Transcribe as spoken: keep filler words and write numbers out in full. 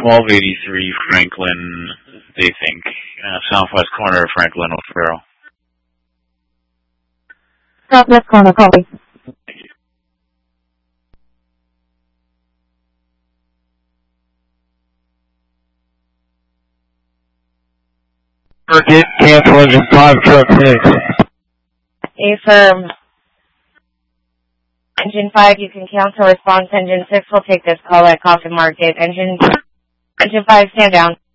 twelve eighty-three Franklin, they think, uh, southwest corner of Franklin, O'Farrell. Southwest corner, copy. Forget cancel engine five, truck six. Affirm. Engine five, you can cancel response. Engine six will take this call at Coffin Market. Engine, engine five, stand down.